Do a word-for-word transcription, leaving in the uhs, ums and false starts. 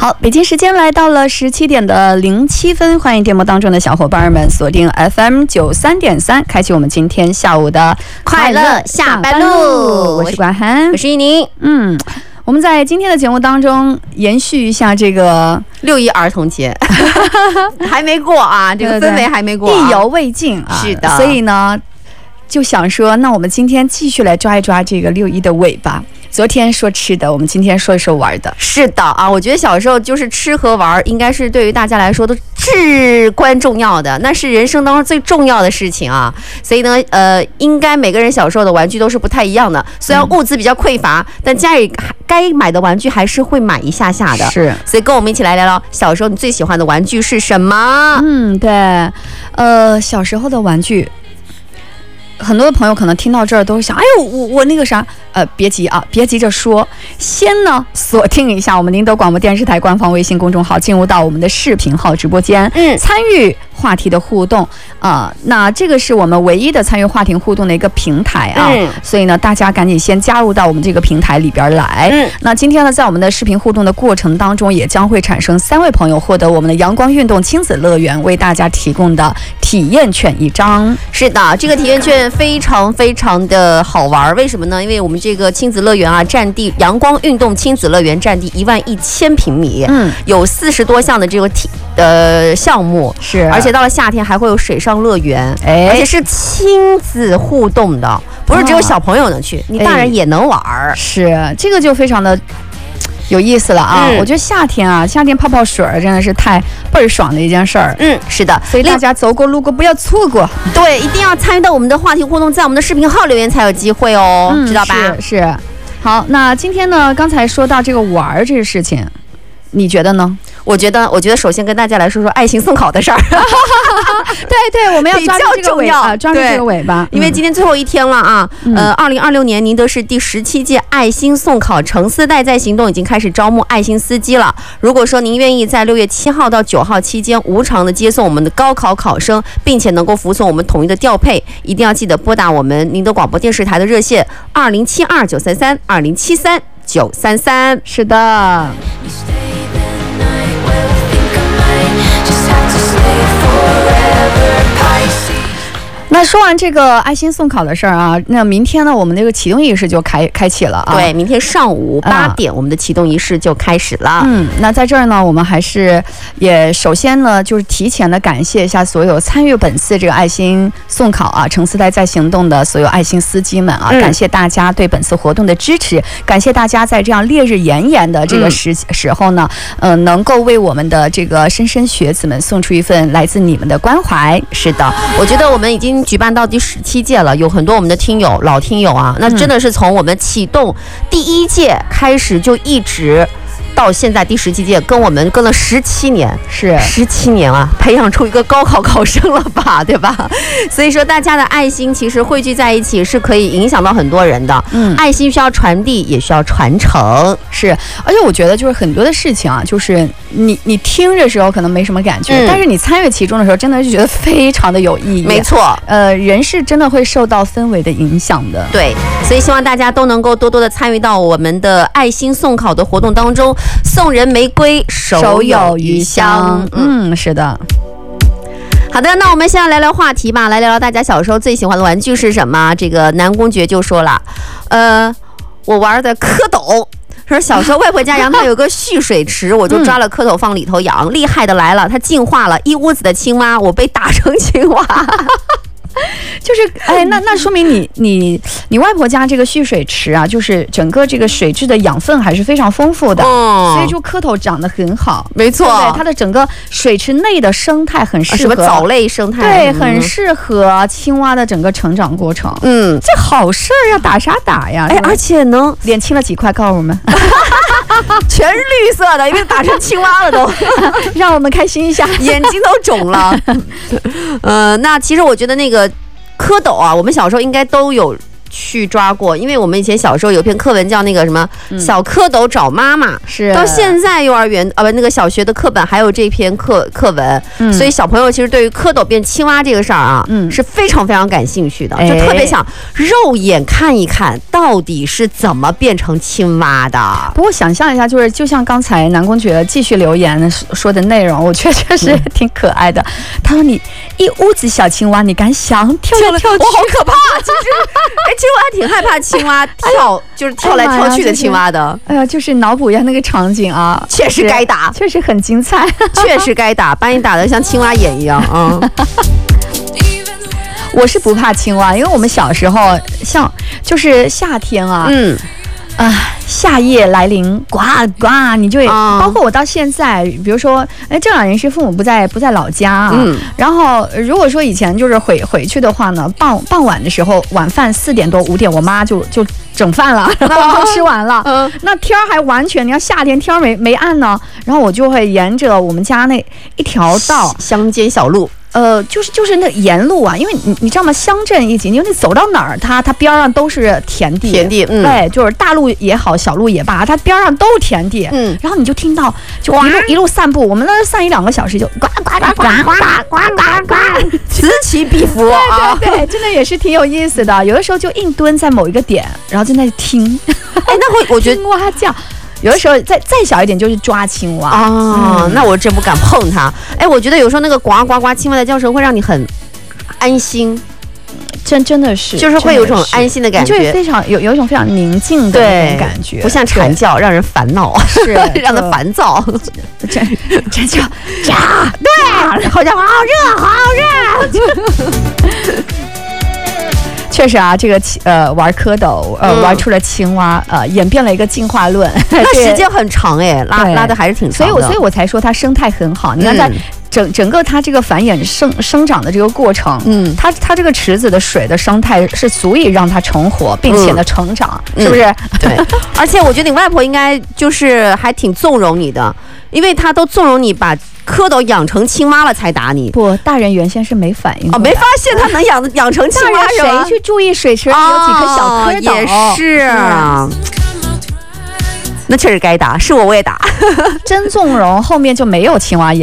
好，北京时间来到了十七点的零七分，欢迎电波当中的小伙伴们锁定 F M 九三点三，开启我们今天下午的快乐下班路。 我是关涵， 我是依宁。 嗯，我们在今天的节目当中延续一下这个六一儿童节，还没过啊，这个氛围还没过、啊， 意犹未尽啊。 是的， 所以呢，就想说，那我们今天继续来抓一抓这个六一的尾巴。昨天说吃的，我们今天说一说玩的。 是的啊，我觉得小时候就是吃和玩，应该是对于大家来说都至关重要的，那是人生当中最重要的事情啊。所以呢，呃，应该每个人小时候的玩具都是不太一样的。虽然物资比较匮乏，嗯、但家里该买的玩具还是会买一下下的。 是， 所以跟我们一起来聊聊小时候你最喜欢的玩具是什么？ 嗯，对，呃，小时候的玩具。很多的朋友可能听到这儿都会想，哎呦，我我那个啥，呃，别急啊，别急着说，先呢锁定一下我们宁德广播电视台官方微信公众号，进入到我们的视频号直播间，嗯，参与话题的互动啊、呃，那这个是我们唯一的参与话题互动的一个平台啊，嗯、所以呢，大家赶紧先加入到我们这个平台里边来。嗯，那今天呢，在我们的视频互动的过程当中，也将会产生三位朋友获得我们的阳光运动亲子乐园为大家提供的体验券一张。 是的，这个体验券非常非常的好玩，为什么呢？因为我们这个亲子乐园啊，占地阳光运动亲子乐园占地一万一千平米，嗯，有四十多项的这个体呃项目， 是， 而且到了夏天还会有水上乐园，哎，而且是亲子互动的，不是只有小朋友能去，哦、你大人也能玩、哎。 是，这个就非常的有意思了啊！嗯、我觉得夏天啊，夏天泡泡水真的是太倍儿爽的一件事儿。 嗯，是的， 所以大家走过路过不要错过。 对，一定要参与到我们的话题互动，在我们的视频号留言才有机会哦，嗯、知道吧？ 是是。好，那今天呢，刚才说到这个玩儿这个事情，你觉得呢？ 我觉得，我觉得首先跟大家来说说爱心送考的事儿。 对对，我们要抓住这个尾巴，抓住这个尾巴， 因为今天最后一天了啊。嗯、呃，二零二六年宁德市第十七届爱心送考橙丝带载行动已经开始招募爱心司机了。如果说您愿意在六月七号到九号期间无偿的接送我们的高考考生，并且能够服从我们统一的调配，一定要记得拨打我们宁德广播电视台的热线二零七二九三三二零七三九三三。 是的。那说完这个爱心送考的事儿啊，那明天呢，我们这个启动仪式就开开启了啊。 对，明天上午八点，啊、我们的启动仪式就开始了。 嗯，那在这儿呢，我们还是也首先呢，就是提前的感谢一下所有参与本次这个爱心送考啊橙丝带载行动的所有爱心司机们啊，嗯、感谢大家对本次活动的支持，感谢大家在这样烈日炎炎的这个时、嗯、时候呢，呃，能够为我们的这个莘莘学子们送出一份来自你们的关怀。 是的，我觉得我们已经举办到第十七届了，有很多我们的听友老听友啊，那真的是从我们启动第一届开始就一直到现在第十七届，跟我们跟了十七年， 是十七年啊，培养出一个高考考生了吧，对吧？所以说大家的爱心其实汇聚在一起是可以影响到很多人的。嗯，爱心需要传递，也需要传承。 是，而且我觉得就是很多的事情啊，就是你你听着时候可能没什么感觉，嗯、但是你参与其中的时候，真的就觉得非常的有意义。 没错， 呃，人是真的会受到氛围的影响的。 对，所以希望大家都能够多多的参与到我们的爱心送考的活动当中。送人玫瑰，手有余香。 嗯，是的。 好的，那我们现在来聊话题吧，来聊聊大家小时候最喜欢的玩具是什么？这个南公爵就说了，呃，我玩的蝌蚪。说小时候外婆家阳台有个蓄水池，我就抓了蝌蚪放里头养。厉害的来了，它进化了，一屋子的青蛙，我被打成青蛙。 就是哎，那那说明你你你外婆家这个蓄水池啊，就是整个这个水质的养分还是非常丰富的，嗯、所以就蝌蚪长得很好。 没错， 对，它的整个水池内的生态很适合、啊、 什么藻类生态， 对，很适合青蛙的整个成长过程。嗯，这好事儿呀，打啥打呀？ 哎，而且呢， 脸青了几块，告诉我们。 全是绿色的，因为打成青蛙了都， 让我们开心一下， 眼睛都肿了。呃，那其实我觉得那个蝌蚪啊，我们小时候应该都有去抓过，因为我们以前小时候有篇课文叫那个什么“小蝌蚪找妈妈”， 是到现在幼儿园呃不那个小学的课本还有这篇课课文， 嗯所以小朋友其实对于蝌蚪变青蛙这个事儿啊， 嗯是非常非常感兴趣的， 哎就特别想肉眼看一看到底是怎么变成青蛙的。 不过想象一下，就是就像刚才南宫觉继续留言说的内容，我觉得确实挺可爱的。他说你一屋子小青蛙，你敢想跳来跳去？ 我好可怕！其实，哎，其实我还挺害怕青蛙跳，就是跳来跳去的青蛙的。 哎呀，就是脑补一下那个场景啊， 确实该打， 确实很精彩， 确实该打，把你打得像青蛙眼一样啊。嗯我是不怕青蛙，因为我们小时候像就是夏天啊， 嗯。 啊、呃，夏夜来临，呱呱，你就会、 哦、 包括我到现在，比如说，哎，这两年是父母不在不在老家啊， 嗯， 然后如果说以前就是回回去的话呢，傍傍晚的时候，晚饭四点多五点，我妈就就整饭了，然后都吃完了，嗯，那天儿还完全，你看夏天天儿没没暗呢，然后我就会沿着我们家那一条道乡间小路。 呃，就是就是那沿路啊，因为你你知道吗？乡镇一级，因为你走到哪儿，它它边上都是田地， 田地，嗯， 对，就是大路也好，小路也罢，它边上都是田地，嗯，然后你就听到就一路一路散步，我们那散一两个小时就呱呱呱呱呱呱呱呱， 此起彼伏啊， 对对对，真的也是挺有意思的。有的时候就硬蹲在某一个点，然后在那里听， 哎，那会我觉得青蛙叫。有的时候再再小一点就是抓青蛙啊、哦嗯，那我真不敢碰它。哎，我觉得有时候那个呱呱呱青蛙的叫声会让你很安心， 真真的是， 就是会有一种安心的感觉， 就是非常有有一种非常宁静的那种感觉， 不像蝉叫让人烦恼， 是让人烦躁。 真真叫炸，对，好像好热好热。确实啊，这个呃玩蝌蚪，呃、嗯、玩出了青蛙，呃演变了一个进化论。 那时间很长哎，拉拉的还是挺长的。 所以我所以我才说它生态很好。你看在整整个它这个繁衍生生长的这个过程，嗯，它它这个池子的水的生态是足以让它成活，并且呢成长，嗯、是不是？ 对。而且我觉得你外婆应该就是还挺纵容你的，因为她都纵容你把蝌蚪养成青蛙了才打你。 不，大人原先是没反应哦，没发现它能养养成青蛙是吗？谁去注意水池里有几颗小蝌蚪？ 哦、也是啊。那确实该打，是我我也打。 真纵容，后面就没有青蛙演。